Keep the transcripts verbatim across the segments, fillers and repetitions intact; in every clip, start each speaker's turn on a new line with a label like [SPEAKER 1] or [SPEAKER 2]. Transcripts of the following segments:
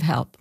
[SPEAKER 1] help?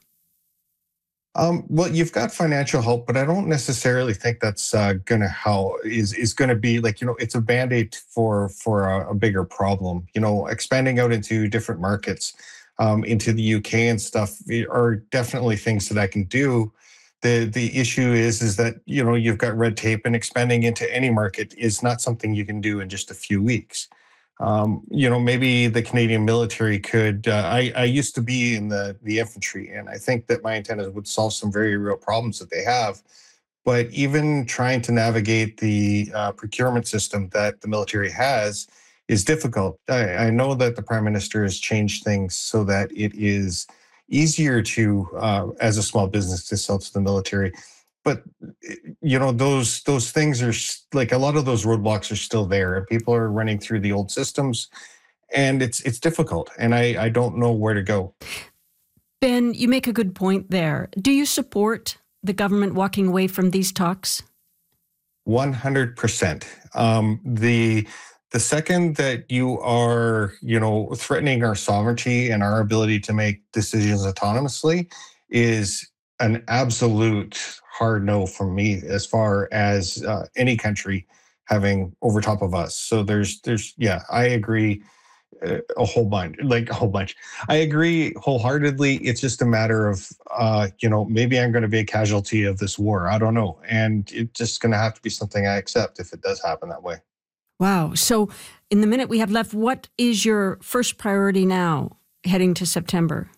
[SPEAKER 2] Um, well, you've got financial help, but I don't necessarily think that's uh, going to help. Is is going to be like, you know, it's a band-aid for for a, a bigger problem. You know, expanding out into different markets, um, into the U K and stuff are definitely things that I can do. The the issue is is that, you know, you've got red tape, and expanding into any market is not something you can do in just a few weeks. Um, you know, maybe the Canadian military could. Uh, I, I used to be in the, the infantry, and I think that my antennas would solve some very real problems that they have. But even trying to navigate the uh, procurement system that the military has is difficult. I, I know that the Prime Minister has changed things so that it is easier to, uh, as a small business, to sell to the military. But you know, those those things are like, a lot of those roadblocks are still there, and people are running through the old systems, and it's it's difficult, and I I don't know where to go.
[SPEAKER 1] Ben, you make a good point there. Do you support the government walking away from these talks?
[SPEAKER 2] one hundred percent. Um, the the second that you are, you know, threatening our sovereignty and our ability to make decisions autonomously is an absolute hard no from me, as far as uh, any country having over top of us. So there's, there's, yeah, I agree uh, a whole bunch, like a whole bunch. I agree wholeheartedly. It's just a matter of, uh, you know, maybe I'm going to be a casualty of this war. I don't know. And it's just going to have to be something I accept if it does happen that way.
[SPEAKER 1] Wow. So in the minute we have left, what is your first priority now heading to September?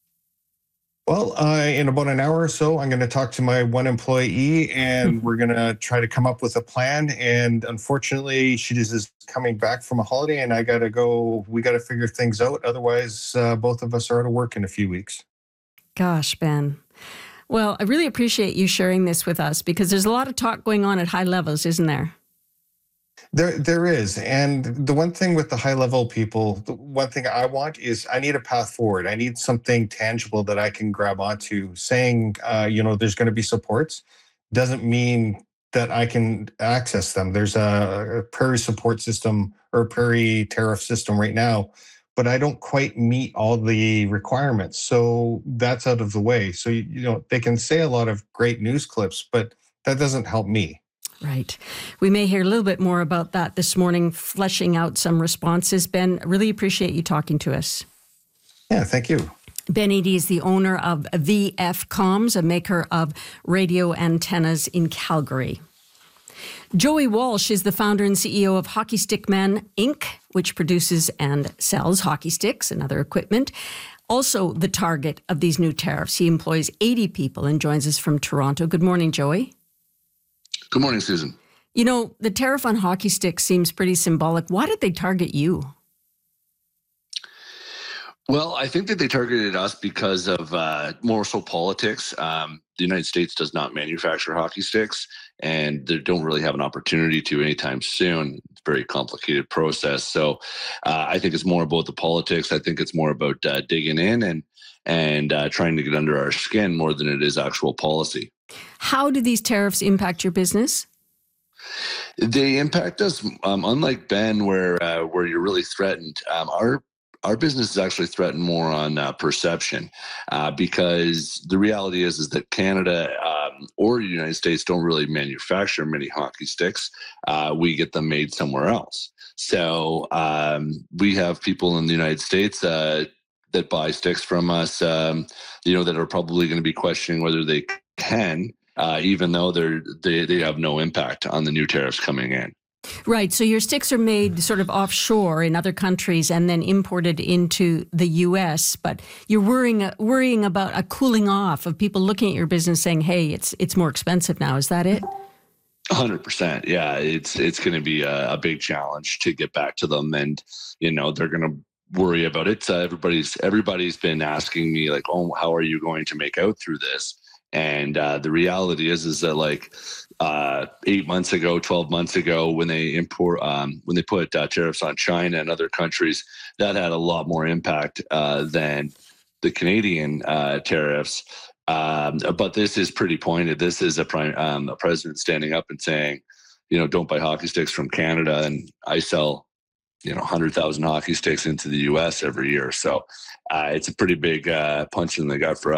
[SPEAKER 2] Well, uh, in about an hour or so, I'm going to talk to my one employee, and we're going to try to come up with a plan. And unfortunately, she just is coming back from a holiday, and I got to go. We got to figure things out. Otherwise, uh, both of us are out of work in a few weeks.
[SPEAKER 1] Gosh, Ben. Well, I really appreciate you sharing this with us, because there's a lot of talk going on at high levels, isn't there?
[SPEAKER 2] There, there is. And the one thing with the high level people, the one thing I want is I need a path forward. I need something tangible that I can grab onto. Saying, uh, you know, there's going to be supports doesn't mean that I can access them. There's a, a prairie support system or a prairie tariff system right now, but I don't quite meet all the requirements. So that's out of the way. So, you, you know, they can say a lot of great news clips, but that doesn't help me.
[SPEAKER 1] Right. We may hear a little bit more about that this morning, fleshing out some responses. Ben, really appreciate you talking to us.
[SPEAKER 2] Yeah, thank you.
[SPEAKER 1] Ben Eadie is the owner of V F Comms, a maker of radio antennas in Calgary. Joey Walsh is the founder and C E O of Hockey Stick Man, Incorporated, which produces and sells hockey sticks and other equipment. Also the target of these new tariffs. He employs eighty people and joins us from Toronto. Good morning, Joey.
[SPEAKER 3] Good morning, Susan.
[SPEAKER 1] You know, the tariff on hockey sticks seems pretty symbolic. Why did they target you?
[SPEAKER 3] Well, I think that they targeted us because of uh, more so politics. Um, the United States does not manufacture hockey sticks, and they don't really have an opportunity to anytime soon. It's a very complicated process. So uh, I think it's more about the politics. I think it's more about uh, digging in and and uh, trying to get under our skin more than it is actual policy.
[SPEAKER 1] How do these tariffs impact your business?
[SPEAKER 3] They impact us, um, unlike Ben, where uh, where you're really threatened. Um, our our business is actually threatened more on uh, perception, uh, because the reality is is that Canada um, or the United States don't really manufacture many hockey sticks. Uh, we get them made somewhere else. So um, we have people in the United States uh, that buy sticks from us, um, you know, that are probably going to be questioning whether they can, uh, even though they're they they have no impact on the new tariffs coming in.
[SPEAKER 1] Right. So your sticks are made sort of offshore in other countries and then imported into the U S. But you're worrying worrying about a cooling off of people looking at your business saying, "Hey, it's it's more expensive now." Is that it?
[SPEAKER 3] one hundred percent. Yeah, it's it's going to be a, a big challenge to get back to them, and you know they're going to worry about it. Uh, everybody's everybody's been asking me like, "Oh, how are you going to make out through this?" And uh, the reality is, is that like uh, eight months ago, twelve months ago, when they import, um, when they put uh, tariffs on China and other countries, that had a lot more impact uh, than the Canadian uh, tariffs. Um, but this is pretty pointed. This is a, prime, um, a president standing up and saying, you know, don't buy hockey sticks from Canada, and I sell, you know, one hundred thousand hockey sticks into the U S every year. So uh, it's a pretty big uh, punch in the gut for us.